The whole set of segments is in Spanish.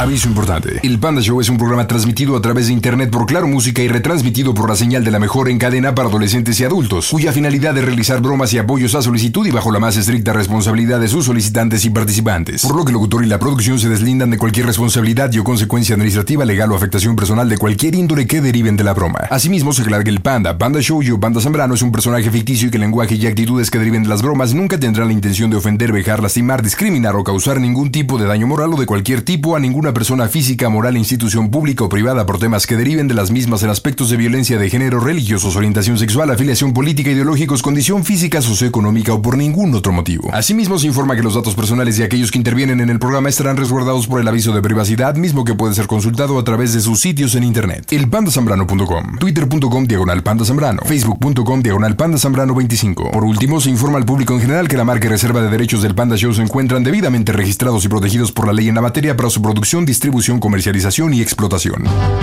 Aviso importante. El Panda Show es un programa transmitido a través de internet por Claro Música y retransmitido por la señal de la mejor en cadena para adolescentes y adultos, cuya finalidad es realizar bromas y apoyos a solicitud y bajo la más estricta responsabilidad de sus solicitantes y participantes. Por lo que el locutor y la producción se deslindan de cualquier responsabilidad y o consecuencia administrativa, legal o afectación personal de cualquier índole que deriven de la broma. Asimismo, se aclara que el Panda Show y Panda Zambrano es un personaje ficticio y que el lenguaje y actitudes que deriven de las bromas nunca tendrán la intención de ofender, vejar, lastimar, discriminar o causar ningún tipo de daño moral o de cualquier tipo a ninguna persona física, moral, institución pública o privada por temas que deriven de las mismas en aspectos de violencia de género, religiosos, orientación sexual, afiliación política, ideológicos, condición física, socioeconómica o por ningún otro motivo. Asimismo, se informa que los datos personales de aquellos que intervienen en el programa estarán resguardados por el aviso de privacidad, mismo que puede ser consultado a través de sus sitios en internet. Elpandasambrano.com, twitter.com/pandazambrano, facebook.com/pandazambrano25. Por último, se informa al público en general que la marca y reserva de derechos del Panda Show se encuentran debidamente registrados y protegidos por la ley en la materia para su producción, distribución, comercialización y explotación.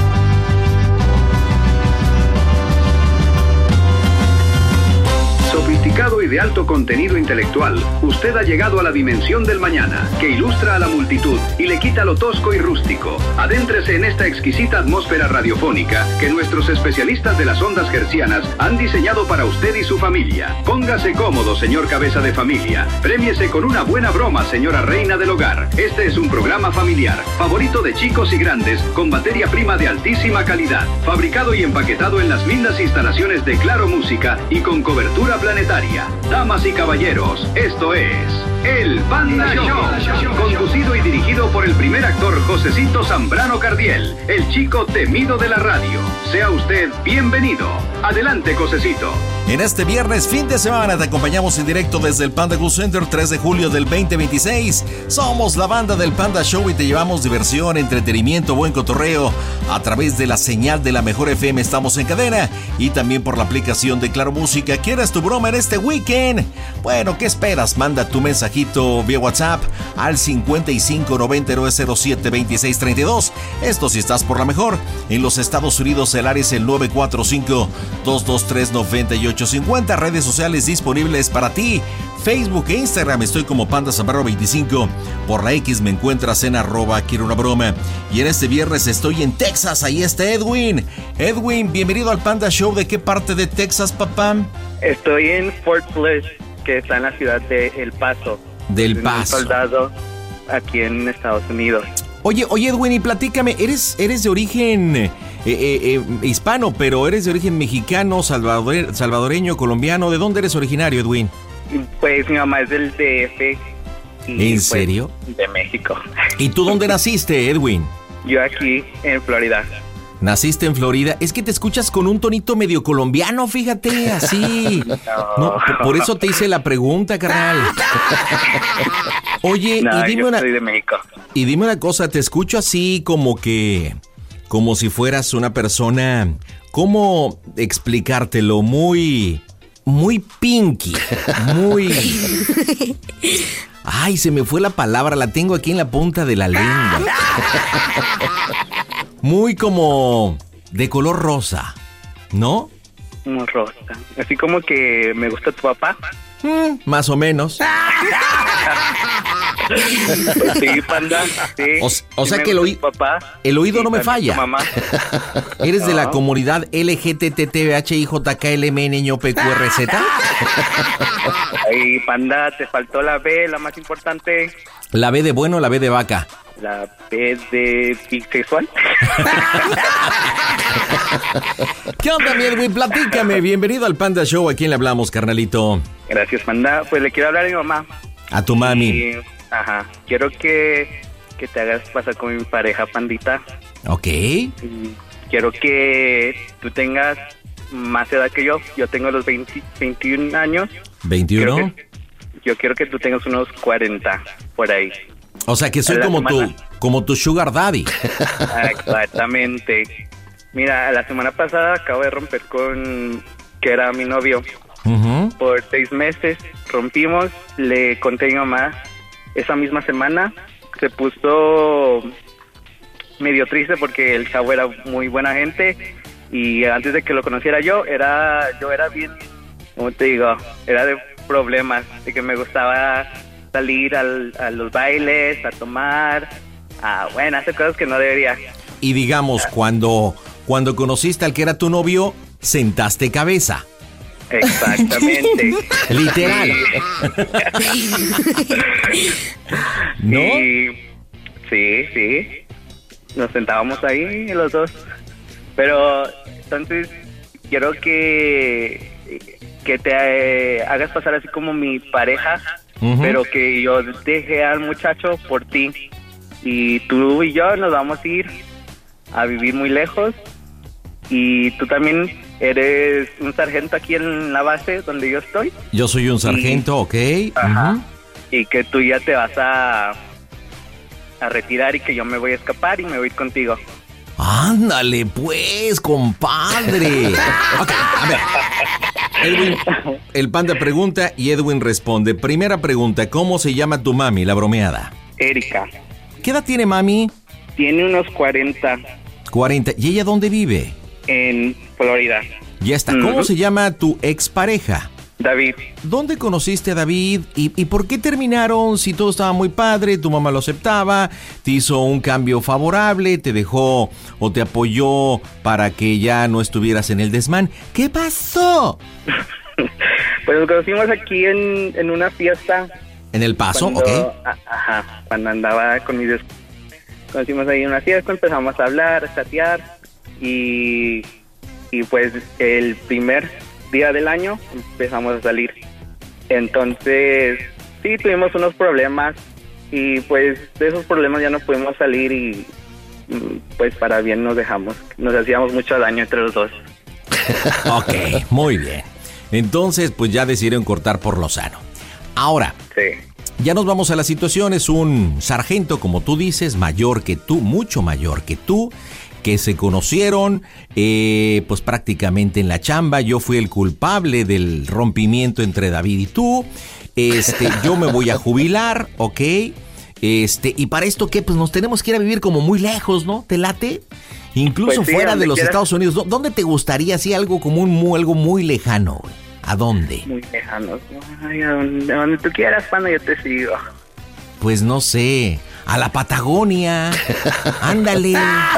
Sofisticado y de alto contenido intelectual, usted ha llegado a la dimensión del mañana, que ilustra a la multitud y le quita lo tosco y rústico. Adéntrese en esta exquisita atmósfera radiofónica que nuestros especialistas de las ondas hertzianas han diseñado para usted y su familia. Póngase cómodo, señor cabeza de familia. Prémiese con una buena broma, señora reina del hogar. Este es un programa familiar, favorito de chicos y grandes, con materia prima de altísima calidad, fabricado y empaquetado en las lindas instalaciones de Claro Música y con cobertura planetaria. Damas y caballeros, esto es El Panda Show, conducido y dirigido por el primer actor Josecito Zambrano Cardiel, el chico temido de la radio. Sea usted bienvenido. Adelante, Josecito. En este viernes, fin de semana, te acompañamos en directo desde el Panda Go Center, 3 de julio del 2026. Somos la banda del Panda Show y te llevamos diversión, entretenimiento, buen cotorreo. A través de la señal de la Mejor FM estamos en cadena y también por la aplicación de Claro Música. ¿Quieres tu broma en este weekend? Bueno, ¿qué esperas? Manda tu mensajito vía WhatsApp al 5599072632. Esto si estás por la Mejor. En los Estados Unidos el área es el 945-223-9850. Redes sociales disponibles para ti. Facebook e Instagram estoy como Panda Zambrano 25. Por la X me encuentras en @quiero una broma. Y en este viernes estoy en Texas. Ahí está Edwin. Edwin, bienvenido al Panda Show. ¿De qué parte de Texas, papá? Estoy en Fort Bliss, que está en la ciudad de El Paso. Del Paso. Un soldado aquí en Estados Unidos. Oye, Edwin, y platícame, eres de origen hispano, pero eres de origen mexicano, salvadoreño, colombiano. ¿De dónde eres originario, Edwin? Pues mi mamá es del DF. ¿En serio? De México. ¿Y tú dónde naciste, Edwin? Yo aquí en Florida. Naciste en Florida. Es que te escuchas con un tonito medio colombiano, fíjate, así. No, por eso te hice la pregunta, carnal. Oye, no, y yo soy de México. Y dime una cosa, te escucho así como si fueras una persona, ¿cómo explicártelo? Muy pinky, muy... Ay, se me fue la palabra, la tengo aquí en la punta de la lengua. Muy como de color rosa, ¿no? Como rosa. Así como que me gusta tu papá. Más o menos. Sí, Panda. Sí. O sea que el oído no me falla. Mamá. ¿Eres de la comunidad LGTTBHIJKLMNPQRZ? Ay, Panda, te faltó la B, la más importante. ¿La B de bueno o la B de vaca? La B de bisexual. ¿Qué onda, mi Edwin? Platícame. Bienvenido al Panda Show. ¿A quién le hablamos, carnalito? Gracias, Panda. Pues le quiero hablar a mi mamá. A tu mami. Y, quiero que te hagas pasar con mi pareja, Pandita. Ok. Quiero que tú tengas más edad que yo. Yo tengo los 21 años. ¿21? Yo quiero que tú tengas unos 40, por ahí. O sea, que soy como tu sugar daddy. Exactamente. Mira, la semana pasada acabo de romper con que era mi novio. Por 6 meses rompimos, le conté a mi mamá. Esa misma semana se puso medio triste porque el chavo era muy buena gente y antes de que lo conociera yo era bien, ¿cómo te digo? Era de problemas, de que me gustaba salir a los bailes, a tomar, Bueno, hace cosas que no debería. Y digamos, cuando conociste al que era tu novio, sentaste cabeza. Exactamente. Literal. ¿No? Sí. Nos sentábamos ahí los dos. Pero entonces quiero que te hagas pasar así como mi pareja, pero que yo deje al muchacho por ti. Y tú y yo nos vamos a ir a vivir muy lejos. Y tú también eres un sargento aquí en la base donde yo estoy. Yo soy un sargento, ok. Ajá. Y que tú ya te vas a retirar y que yo me voy a escapar y me voy a ir contigo. Ándale, pues, compadre. Ok, a ver. Edwin, el Panda pregunta y Edwin responde. Primera pregunta, ¿cómo se llama tu mami, la bromeada? Erika. ¿Qué edad tiene mami? Tiene unos 40. 40. ¿Y ella dónde vive? En Florida. Ya está. ¿Cómo se llama tu expareja? David. ¿Dónde conociste a David y por qué terminaron si todo estaba muy padre, tu mamá lo aceptaba, te hizo un cambio favorable, te dejó o te apoyó para que ya no estuvieras en el desmán? ¿Qué pasó? Pues nos conocimos aquí en una fiesta. ¿En El Paso? Ok. Ajá, cuando andaba con mis... Conocimos ahí en una fiesta, empezamos a hablar, a chatear y pues el primer día del año empezamos a salir. Entonces, sí, tuvimos unos problemas y pues de esos problemas ya no pudimos salir y pues para bien nos dejamos. Nos hacíamos mucho daño entre los dos. Ok, muy bien. Entonces, pues ya decidieron cortar por lo sano. Ahora, sí. Ya nos vamos a la situación. Es un sargento, como tú dices, mayor que tú, mucho mayor que tú, que se conocieron pues prácticamente en la chamba. Yo fui el culpable del rompimiento entre David y tú. Yo me voy a jubilar, ¿ok? Y para esto, ¿qué? Pues nos tenemos que ir a vivir como muy lejos, ¿no? ¿Te late? Incluso pues sí, fuera de los quieras. Estados Unidos. ¿Dónde te gustaría, así algo como algo muy lejano, güey? ¿A dónde? Muy lejanos. Ay, a donde tú quieras, Panda, yo te sigo. Pues no sé, a la Patagonia. Ándale.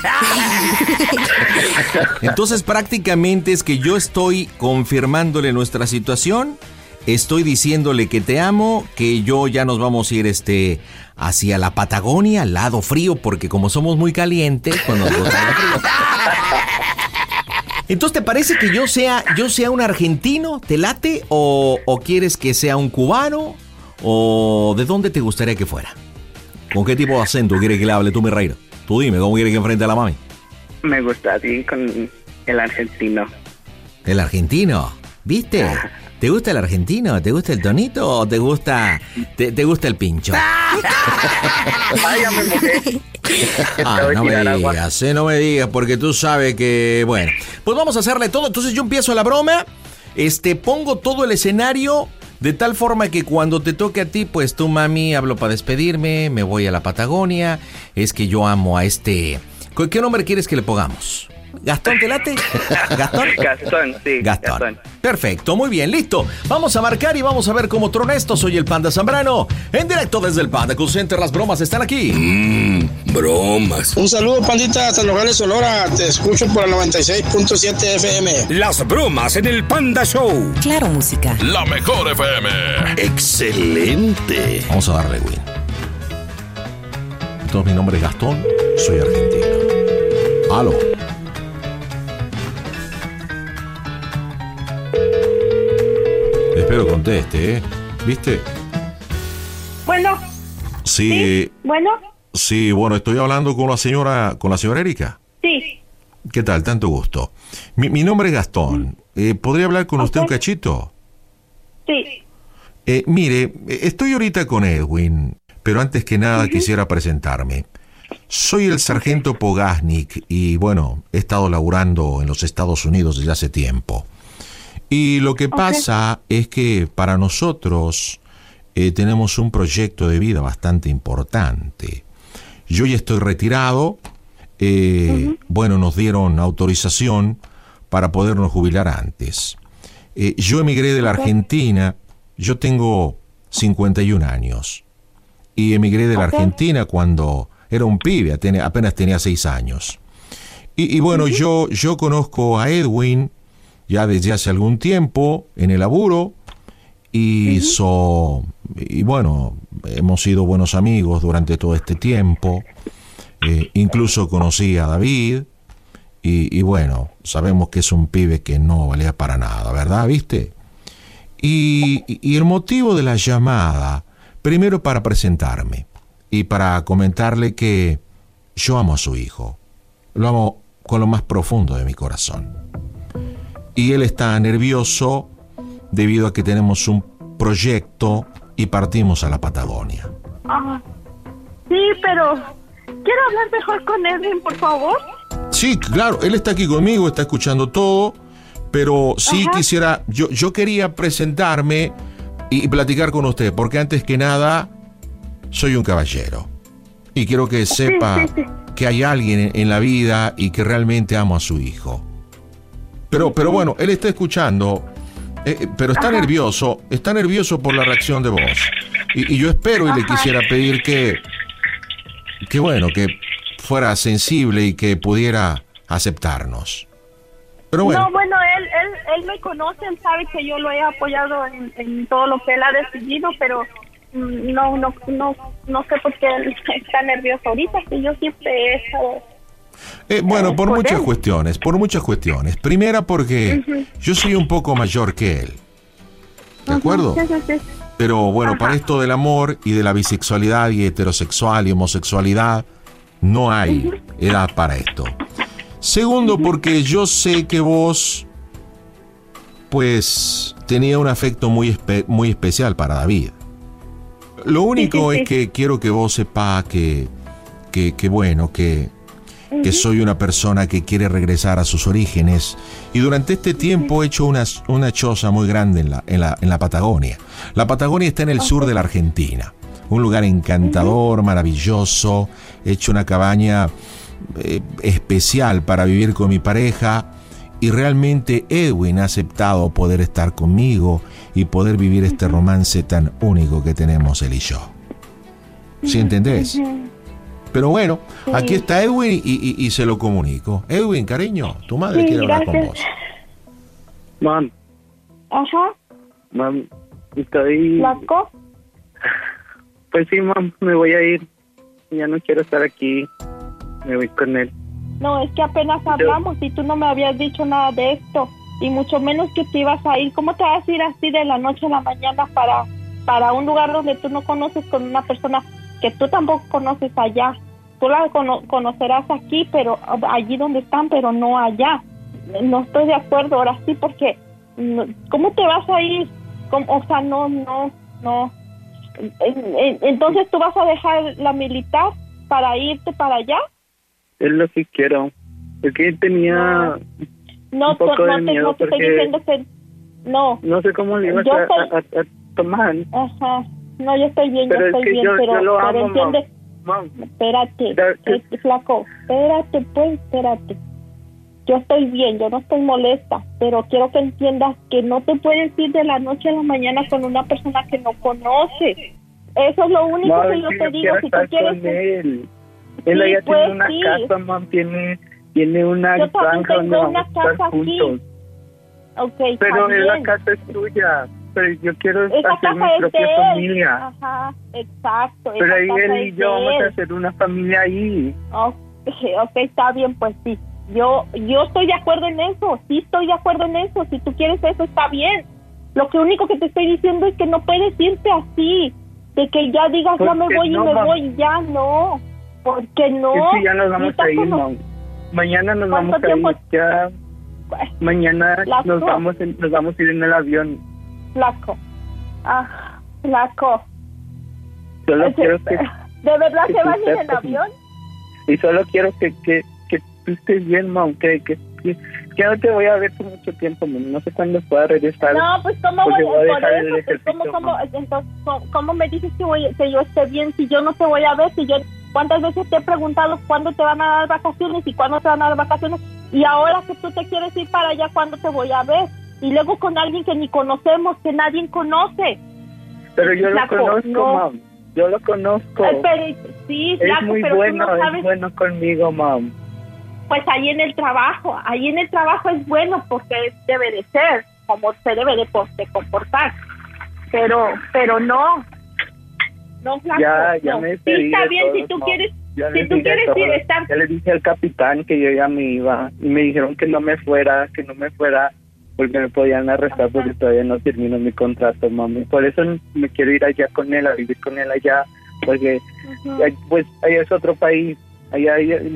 Entonces prácticamente es que yo estoy confirmándole nuestra situación. Estoy diciéndole que te amo, que yo ya nos vamos a ir hacia la Patagonia, al lado frío, porque como somos muy calientes, pues nos gusta el frío. Entonces, ¿te parece que yo sea un argentino? ¿Te late? ¿O quieres que sea un cubano? ¿O de dónde te gustaría que fuera? ¿Con qué tipo de acento quieres que le hable tú, mi reina? Tú dime, ¿cómo quieres que enfrente a la mami? Me gusta así con el argentino. ¿El argentino? ¿Viste? ¿Te gusta el argentino? ¿Te gusta el tonito? ¿O te gusta el pincho? Ay, ya me mojé. No me digas, porque tú sabes que, bueno, pues vamos a hacerle todo. Entonces yo empiezo la broma, pongo todo el escenario de tal forma que cuando te toque a ti, pues tú, mami, hablo para despedirme, me voy a la Patagonia, es que yo amo a ¿Qué nombre quieres que le pongamos? ¿Gastón, te late? ¿Gastón? Gastón, sí. Gastón. Perfecto, muy bien, listo. Vamos a marcar y vamos a ver cómo trona esto. Soy el Panda Zambrano, en directo desde el Panda Cool Center. Las bromas están aquí. Bromas. Un saludo, Pandita, hasta Nogales, Sonora. Te escucho por el 96.7 FM. Las bromas en el Panda Show. Claro, música. La mejor FM. Excelente. Vamos a darle, Win. Entonces, mi nombre es Gastón, soy argentino. Aló. Espero conteste, ¿eh? ¿Viste? Bueno. Sí. Bueno. Sí, bueno, estoy hablando con la señora Erika. Sí. ¿Qué tal? Tanto gusto. Mi nombre es Gastón. ¿Podría hablar con usted un cachito? Sí. Mire, estoy ahorita con Edwin, pero antes que nada quisiera presentarme. Soy el sargento Pogasnik y, bueno, he estado laburando en los Estados Unidos desde hace tiempo. Y lo que pasa es que para nosotros tenemos un proyecto de vida bastante importante. Yo ya estoy retirado. Bueno, nos dieron autorización para podernos jubilar antes. Yo emigré de la Argentina. Yo tengo 51 años. Y emigré de la Argentina cuando era un pibe, apenas tenía 6 años. Y bueno, yo conozco a Edwin ya desde hace algún tiempo en el laburo y bueno, hemos sido buenos amigos durante todo este tiempo. Incluso conocí a David y bueno, sabemos que es un pibe que no valía para nada, ¿verdad? ¿Viste? Y el motivo de la llamada, primero para presentarme y para comentarle que yo amo a su hijo. Lo amo con lo más profundo de mi corazón. Y él está nervioso debido a que tenemos un proyecto y partimos a la Patagonia. Sí, pero quiero hablar mejor con Edwin, por favor. Sí, claro, él está aquí conmigo, está escuchando todo, pero sí quisiera, yo quería presentarme y platicar con usted, porque antes que nada, soy un caballero. Y quiero que sepa que hay alguien en la vida y que realmente amo a su hijo. Pero bueno, él está escuchando, pero está nervioso por la reacción de voz. Y yo espero y le quisiera pedir que bueno, que fuera sensible y que pudiera aceptarnos. Pero bueno. No, bueno, él me conoce, él sabe que yo lo he apoyado en todo lo que él ha decidido, pero no sé por qué él está nervioso ahorita, que yo siempre he estado... Bueno, por muchas cuestiones. Primera porque yo soy un poco mayor que él. ¿De acuerdo? Sí. Pero bueno, para esto del amor y de la bisexualidad y heterosexual y homosexualidad, no hay edad para esto. Segundo, porque yo sé que vos, pues, tenía un afecto muy especial para David. Lo único es que quiero que vos sepas que soy una persona que quiere regresar a sus orígenes y durante este tiempo he hecho una choza muy grande en la Patagonia. La Patagonia está en el sur de la Argentina, un lugar encantador, maravilloso. He hecho una cabaña especial para vivir con mi pareja y realmente Edwin ha aceptado poder estar conmigo y poder vivir este romance tan único que tenemos él y yo. ¿Sí entendés? Pero bueno, aquí está Edwin y se lo comunico. Edwin, cariño, tu madre quiere hablar con vos. Mam. Ajá. Mam, estoy... ¿Flaco? Pues sí, mam, me voy a ir. Ya no quiero estar aquí. Me voy con él. No, es que apenas hablamos y tú no me habías dicho nada de esto. Y mucho menos que te ibas a ir. ¿Cómo te vas a ir así de la noche a la mañana para un lugar donde tú no conoces con una persona que tú tampoco conoces allá? Tú la conocerás aquí, pero allí donde están, pero no allá. No estoy de acuerdo ahora sí, porque ¿cómo te vas a ir? O sea, no. Entonces, ¿tú vas a dejar la militar para irte para allá? Es lo que quiero. Porque tenía un poco de miedo no te estoy diciendo que... No. No sé cómo le ibas a tomar. Ajá. No, yo estoy bien, pero pero lo amo, entiende. Mam. Espérate, flaco, espérate. Yo estoy bien, yo no estoy molesta, pero quiero que entiendas que no te puedes ir de la noche a la mañana con una persona que no conoces. Eso es lo único que yo te digo. Si tú quieres con él. Él allá tiene una casa, mam, tiene una granja donde vamos a estar juntos. Okay, pero la casa es tuya. Pero yo quiero hacer mi propia familia. Ajá, exacto. Pero ahí él y yo vamos a hacer una familia ahí. Okay, está bien, pues sí. Yo estoy de acuerdo en eso. Sí, estoy de acuerdo en eso. Si tú quieres eso, está bien. Lo que único que te estoy diciendo es que no puedes irte así. De que ya digas, ya me voy y me voy. Ya no. Porque no. Es que ya nos vamos a ir, mam. Mañana nos vamos a ir. Ya. Mañana nos vamos a ir en el avión. Flaco. Flaco. Solo quiero que... ¿De verdad se van a ir en avión? Y solo quiero que tú estés bien, mam. Que no te voy a ver por mucho tiempo, mam. No sé cuándo pueda regresar. No, pues ¿cómo voy a dejar el ejercicio? ¿Cómo me dices que yo esté bien si yo no te voy a ver? Si yo... ¿Cuántas veces te he preguntado cuándo te van a dar vacaciones y cuándo te van a dar vacaciones? Y ahora que tú te quieres ir para allá, ¿cuándo te voy a ver? Y luego con alguien que ni conocemos, que nadie conoce. Pero yo lo conozco, mam. Yo lo conozco. Pero, sí, es flaco, muy pero bueno, tú no sabes. es bueno conmigo, mam. Pues ahí en el trabajo es bueno porque debe de ser, como se debe de comportar. Pero no, flaco. Ya no. me Sí, está bien, todos, si tú mam. quieres, Ya si les tú dije quieres todo. ir a estar. Ya le dije al capitán que yo ya me iba y me dijeron que no me fuera porque me podían arrestar porque todavía no termino mi contrato, mami. Por eso me quiero ir allá con él, a vivir con él allá, porque pues allá es otro país, allá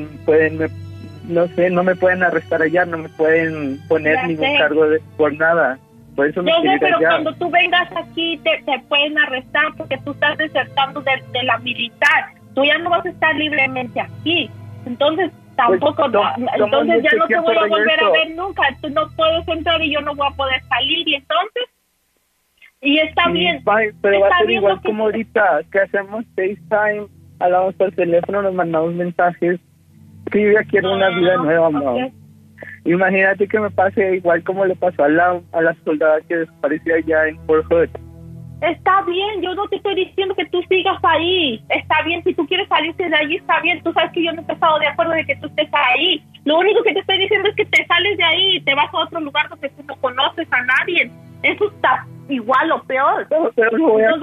no me pueden arrestar allá, no me pueden poner ningún cargo por nada. Por eso me quiero ir pero allá. cuando tú vengas aquí te pueden arrestar porque tú estás desertando de la militar. Tú ya no vas a estar libremente aquí. Entonces tampoco, entonces ya no te voy a volver a ver nunca. Tú no puedes entrar y yo no voy a poder salir. Y entonces, y está bien. Pero va a ser igual como ahorita, que hacemos FaceTime, hablamos por teléfono, nos mandamos mensajes. Que yo ya quiero una vida nueva, mamá. Imagínate que me pase igual como le pasó a la soldada que desapareció allá en Fort Hood. Está bien, yo no te estoy diciendo que tú sigas ahí. Está bien, si tú quieres salirte de allí, está bien. Tú sabes que yo no he estado de acuerdo de que tú estés ahí. Lo único que te estoy diciendo es que te sales de ahí y te vas a otro lugar donde tú no conoces a nadie. Eso está igual o peor. Pero no voy a